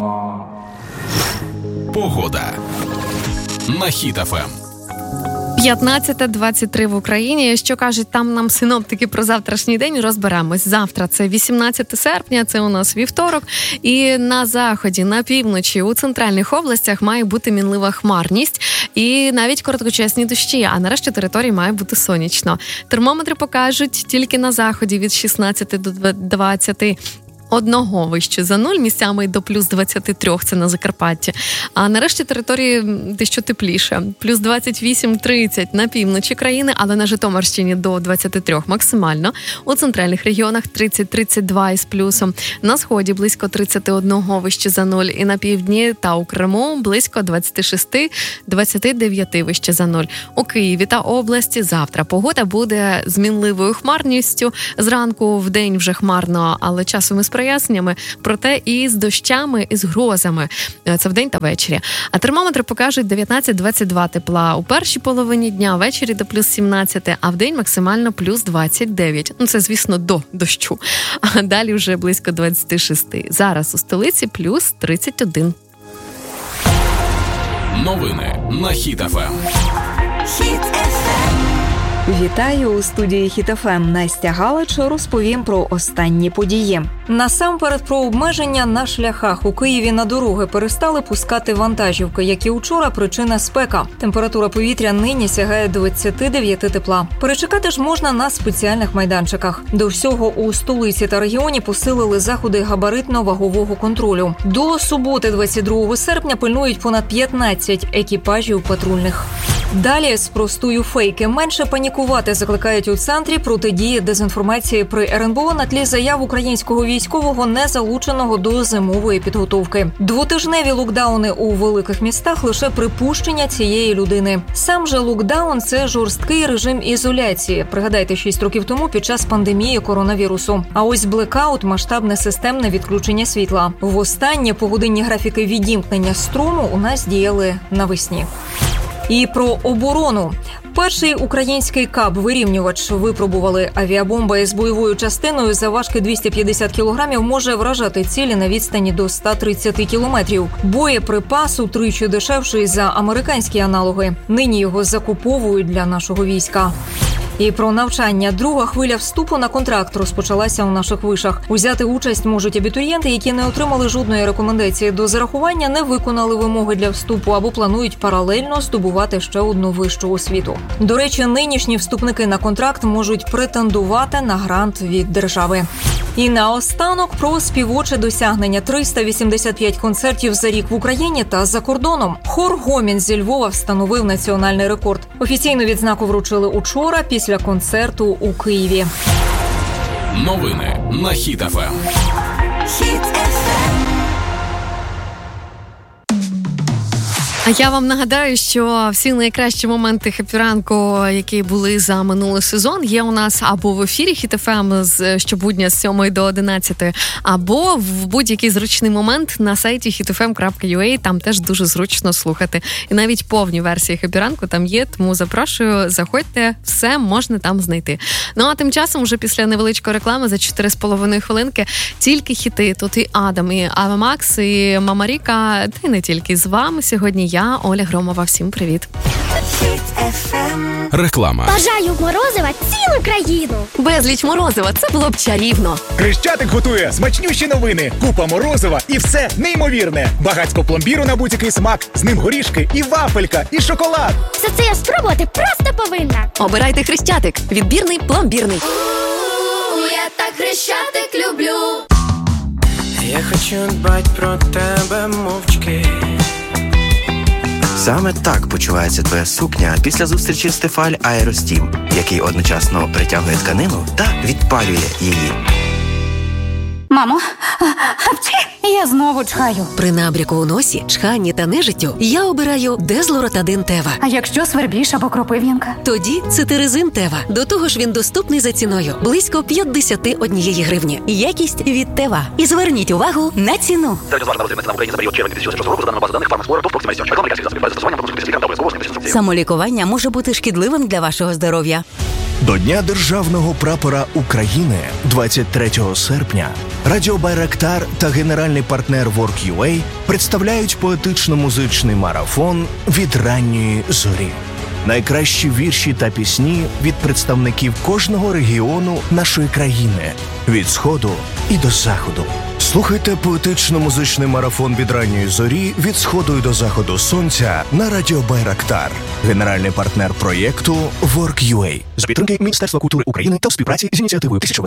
Погода на Хіт ФМ. 15:23 в Україні. Що кажуть там нам синоптики про завтрашній день, розберемось. Завтра це 18 серпня, це у нас вівторок. І на заході, на півночі, у центральних областях має бути мінлива хмарність і навіть короткочасні дощі, а на решті території має бути сонячно. Термометри покажуть тільки на заході від 16 до 20 одного вище за 0, місцями до плюс 23, це на Закарпатті. А нарешті території дещо тепліше. Плюс 28-30 на півночі країни, але на Житомирщині до 23 максимально. У центральних регіонах 30-32 із плюсом. На сході близько 31 вище за 0. І на півдні та у Криму близько 26-29 вище за 0. У Києві та області завтра погода буде з мінливою хмарністю. Зранку в день вже хмарно, але часом із проясненнями, проте і з дощами, і з грозами. Це вдень та ввечері. А термометри покажуть 19-22 тепла у першій половині дня, ввечері до плюс 17, а вдень максимально плюс 29. Це, звісно, до дощу. А далі вже близько 26. Зараз у столиці плюс 31. Новини на Хіт ФМ. Хіт ФМ. Вітаю у студії Хіт ФМ. Настя Галич розповім про останні події. Насамперед про обмеження на шляхах. У Києві на дороги перестали пускати вантажівки, як і учора, причина спека. Температура повітря нині сягає 29 тепла. Перечекати ж можна на спеціальних майданчиках. До всього у столиці та регіоні посилили заходи габаритно-вагового контролю. До суботи 22 серпня пильнують понад 15 екіпажів патрульних. Далі спростую фейки. Менше панікувати закликають у центрі протидії дезінформації при РНБО на тлі заяв українського військового, не залученого до зимової підготовки. Двотижневі локдауни у великих містах – лише припущення цієї людини. Сам же локдаун – це жорсткий режим ізоляції. Пригадайте, 6 років тому під час пандемії коронавірусу. А ось блекаут – масштабне системне відключення світла. Востаннє погодинні графіки відімкнення струму у нас діяли навесні. І про оборону. Перший український КАБ-вирівнювач випробували. Авіабомба із бойовою частиною завважки 250 кілограмів може вражати цілі на відстані до 130 кілометрів. Боєприпас утричі дешевший за американські аналоги. Нині його закуповують для нашого війська. І про навчання. Друга хвиля вступу на контракт розпочалася у наших вишах. Узяти участь можуть абітурієнти, які не отримали жодної рекомендації до зарахування, не виконали вимоги для вступу або планують паралельно здобувати ще одну вищу освіту. До речі, нинішні вступники на контракт можуть претендувати на грант від держави. І наостанок про співоче досягнення. 385 концертів за рік в Україні та за кордоном. Хор «Гомін» зі Львова встановив національний рекорд. Офіційну відзнаку вручили учора після концерту у Києві. Новини на Хіт ФМ. Хіт ФМ. А я вам нагадаю, що всі найкращі моменти хеппі-ранку, які були за минулий сезон, є у нас або в ефірі Хіт ФМ щобудня з 7 до 11, або в будь-який зручний момент на сайті hitfm.ua, там теж дуже зручно слухати. І навіть повні версії хеппі-ранку там є, тому запрошую, заходьте, все можна там знайти. Ну а тим часом, вже після невеличкої реклами за 4,5 хвилинки, тільки хіти. Тут і Адам, і Ава Макс, і Мама Ріка, та й не тільки. З вами сьогодні я, Оля Громова. Всім привіт. Реклама. Бажаю морозива цілу країну. Безліч морозива, це було б чарівно. Хрещатик готує смачнющі новини. Купа морозива і все неймовірне. Багацько пломбіру на будь-який смак. З ним горішки і вафелька, і шоколад. Все це я спробувати просто повинна. Обирайте Хрещатик. Відбірний, пломбірний. Я так Хрещатик люблю. Я хочу дбать про тебе мовчки. Саме так почувається твоя сукня після зустрічі з Тефаль Аеростім, який одночасно притягує тканину та відпалює її. Мамо, я знову чхаю. При набряку у носі, чханні та нежиттю я обираю Дезлоротадин Тева. А якщо свербіж або кропив'янка? Тоді Цитиризин Тева. До того ж він доступний за ціною. Близько 51 гривні. Якість від Тева. І зверніть увагу на ціну. Самолікування може бути шкідливим для вашого здоров'я. До Дня Державного прапора України 23 серпня Радіо Байрактар та генеральний партнер Work.ua представляють поетично-музичний марафон «Від ранньої зорі». Найкращі вірші та пісні від представників кожного регіону нашої країни – від Сходу і до Заходу. Слухайте поетично-музичний марафон «Від ранньої зорі» від Сходу і до Заходу сонця на Радіо Байрактар. Генеральний партнер проєкту Work.ua. За підтримки Міністерства культури України та в співпраці з ініціативою